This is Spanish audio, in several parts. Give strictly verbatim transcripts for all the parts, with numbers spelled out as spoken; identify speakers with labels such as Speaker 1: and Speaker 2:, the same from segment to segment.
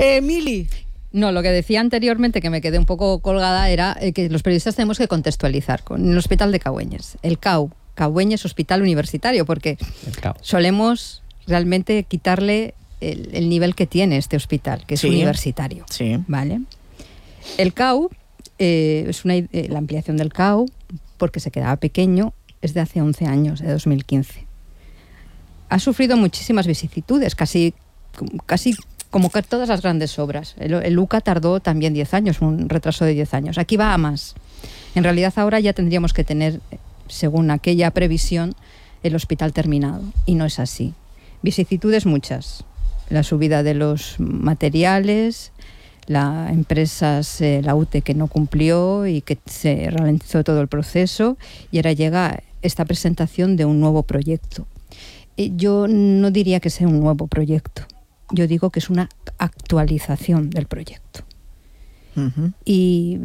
Speaker 1: Eh, Mili.
Speaker 2: No, lo que decía anteriormente, que me quedé un poco colgada, era eh, que los periodistas tenemos que contextualizar con el Hospital de Cahueñes. El C A U, Cahueñes Hospital Universitario, porque solemos realmente quitarle el, el nivel que tiene este hospital, que es
Speaker 1: sí.
Speaker 2: universitario.
Speaker 1: Sí.
Speaker 2: ¿Vale? El C A U eh, es una, eh, la ampliación del C A U, porque se quedaba pequeño, es de hace once años, de dos mil quince. Ha sufrido muchísimas vicisitudes, casi, casi como que todas las grandes obras. El, el U C A tardó también diez años, un retraso de diez años. Aquí va a más. En realidad ahora ya tendríamos que tener, según aquella previsión, el hospital terminado. Y no es así. Vicisitudes muchas. La subida de los materiales, la empresa, eh, la U T E que no cumplió y que se ralentizó todo el proceso. Y ahora llega esta presentación de un nuevo proyecto. Yo no diría que sea un nuevo proyecto. Yo digo que es una actualización del proyecto. Uh-huh. Y,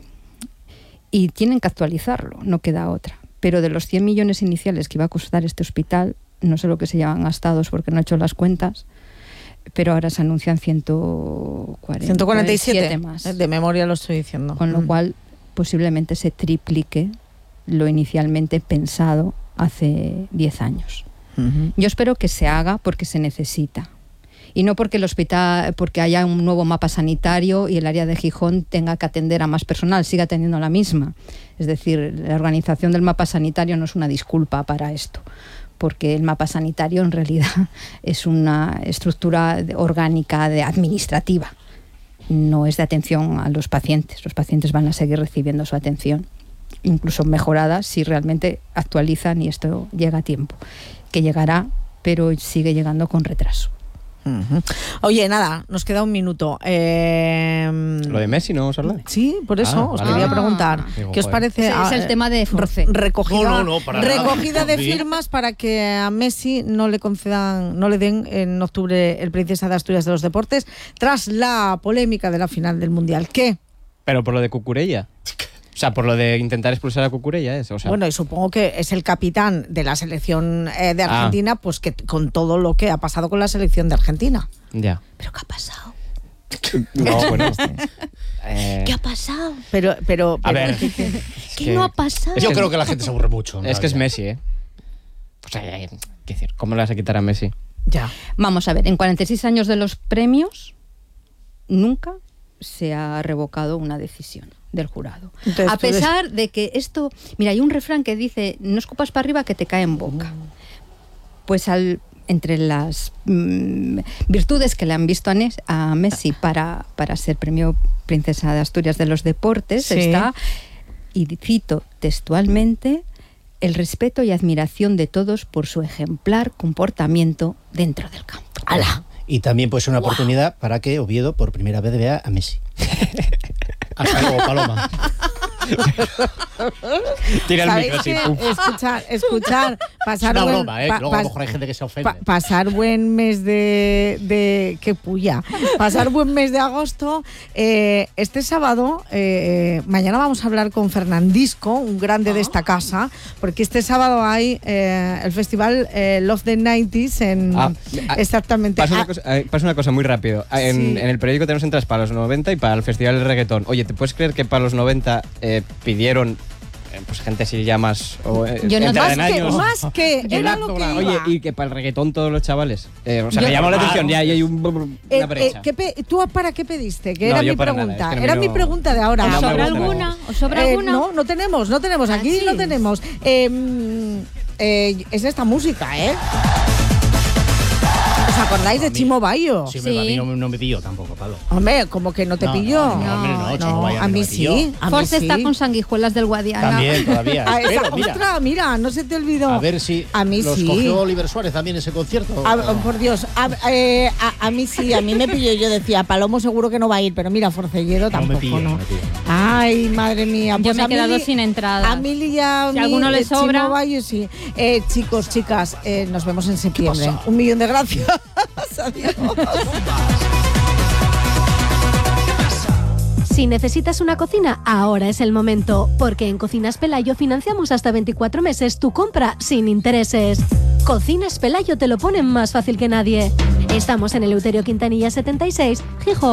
Speaker 2: y tienen que actualizarlo, no queda otra. Pero de los cien millones iniciales que iba a costar este hospital, no sé lo que se llaman gastados porque no he hecho las cuentas, pero ahora se anuncian ciento cuarenta y siete más.
Speaker 1: De memoria lo estoy diciendo.
Speaker 2: Con lo uh-huh. cual posiblemente se triplique lo inicialmente pensado hace diez años. Uh-huh. Yo espero que se haga porque se necesita. Y no porque el hospital, porque haya un nuevo mapa sanitario y el área de Gijón tenga que atender a más personal, siga teniendo la misma. Es decir, la organización del mapa sanitario no es una disculpa para esto, porque el mapa sanitario en realidad es una estructura orgánica de administrativa, no es de atención a los pacientes. Los pacientes van a seguir recibiendo su atención, incluso mejorada si realmente actualizan y esto llega a tiempo, que llegará, pero sigue llegando con retraso.
Speaker 1: Uh-huh. Oye, nada, nos queda un minuto. Eh...
Speaker 3: Lo de Messi, ¿no vamos a hablar?
Speaker 1: Sí, por eso ah, os vale. quería preguntar. Ah, ¿Qué os parece?
Speaker 2: Sí, es el tema de Force.
Speaker 1: Recogida,
Speaker 4: no, no, no, para
Speaker 1: recogida
Speaker 4: nada.
Speaker 1: de firmas para que a Messi no le concedan, no le den en octubre el Princesa de Asturias de los Deportes, tras la polémica de la final del Mundial. ¿Qué?
Speaker 3: Pero por lo de Cucurella. O sea, por lo de intentar expulsar a Cucurella, ¿es? O sea.
Speaker 1: Bueno, y supongo que es el capitán de la selección eh, de Argentina, ah. pues que con todo lo que ha pasado con la selección de Argentina.
Speaker 3: Ya.
Speaker 2: ¿Pero qué ha pasado?
Speaker 3: No, bueno. eh...
Speaker 2: ¿Qué ha pasado?
Speaker 1: Pero, pero, pero
Speaker 3: a ver.
Speaker 2: ¿Qué, qué, ¿qué que... no ha pasado?
Speaker 4: Yo creo que la gente se aburre mucho.
Speaker 3: Es que es Messi, ¿eh? O sea, hay que decir, ¿cómo le vas a quitar a Messi?
Speaker 1: Ya.
Speaker 2: Vamos a ver, en cuarenta y seis años de los premios, nunca se ha revocado una decisión del jurado. Entonces, a pesar de que esto... Mira, hay un refrán que dice, no escupas para arriba que te cae en boca. Pues al, entre las mmm, virtudes que le han visto a, Nes, a Messi para, para ser premio Princesa de Asturias de los Deportes, sí. está, y cito textualmente, el respeto y admiración de todos por su ejemplar comportamiento dentro del campo. ¡Hala!
Speaker 4: Y también puede ser una wow. oportunidad para que Oviedo por primera vez vea a Messi. Hasta luego, Paloma.
Speaker 3: Tira el micro así.
Speaker 1: Escuchar, escuchar, pasar
Speaker 4: es una
Speaker 1: buen,
Speaker 4: broma, ¿eh?
Speaker 1: Pa,
Speaker 4: Luego a
Speaker 1: pas,
Speaker 4: lo mejor hay gente que se ofende.
Speaker 1: Pa, pasar buen mes de, de qué puya. Pasar buen mes de agosto. Eh, este sábado, eh, mañana vamos a hablar con Fernandisco, un grande de esta casa, porque este sábado hay eh, el festival eh, Love the noventa en
Speaker 3: ah,
Speaker 1: exactamente.
Speaker 3: Pasa una, cosa, eh, pasa una cosa muy rápido. En, sí. en el periódico tenemos entradas para los noventa y para el festival del reggaetón. Oye, ¿te puedes creer que para los noventa eh, pidieron eh, pues gente así ya más o, eh,
Speaker 2: Yo no,
Speaker 1: más,
Speaker 3: años,
Speaker 1: que, más que era lo que iba.
Speaker 3: Oye, y que para el reggaetón todos los chavales eh, o sea, yo, me llamó la atención, ya hay un, una
Speaker 1: eh,
Speaker 3: brecha.
Speaker 1: Eh, ¿qué pe, ¿Tú para qué pediste? Que
Speaker 3: no,
Speaker 1: era mi pregunta.
Speaker 3: Nada, es que
Speaker 1: era
Speaker 3: no,
Speaker 1: mi pregunta de ahora.
Speaker 2: ¿Os sobra alguna? ¿Os sobra
Speaker 1: eh,
Speaker 2: alguna?
Speaker 1: No, no tenemos, no tenemos. Aquí ah, sí. no tenemos. Eh, eh, es esta música, ¿eh? ¿Os acordáis no, de Chimo Bayo?
Speaker 4: Sí, sí. A mí no, no me pilló tampoco, Pablo.
Speaker 1: Hombre, como que no te
Speaker 4: no,
Speaker 1: pilló.
Speaker 4: No, no, hombre, no, Chimo Bayo
Speaker 1: a mí
Speaker 4: no
Speaker 1: sí.
Speaker 2: Force
Speaker 1: sí.
Speaker 2: está con sanguijuelas del Guadiana.
Speaker 4: También, todavía.
Speaker 1: A esa
Speaker 4: Pero, mira,
Speaker 1: otra, mira, no se te olvidó.
Speaker 4: A ver si
Speaker 1: a mí
Speaker 4: los
Speaker 1: sí.
Speaker 4: cogió Oliver Suárez también ese concierto.
Speaker 1: A, por Dios, a, eh, a, a mí sí, a mí me pilló. Yo decía, Palomo seguro que no va a ir, pero mira, Forcellero tampoco,
Speaker 4: no. Me pillo,
Speaker 1: no.
Speaker 4: Me pillo.
Speaker 1: Ay, madre mía.
Speaker 2: Pues
Speaker 1: yo
Speaker 2: me he quedado
Speaker 1: Mili,
Speaker 2: sin entrada.
Speaker 1: A Mili y a
Speaker 2: si
Speaker 1: mí,
Speaker 2: alguno le sobra.
Speaker 1: Chimo Bayo, sí. Eh, chicos, chicas, eh, nos vemos en septiembre. Un millón de gracias. Adiós.
Speaker 5: Si necesitas una cocina, ahora es el momento, porque en Cocinas Pelayo financiamos hasta veinticuatro meses tu compra sin intereses. Cocinas Pelayo te lo ponen más fácil que nadie. Estamos en Eleuterio Quintanilla setenta y seis, Gijón.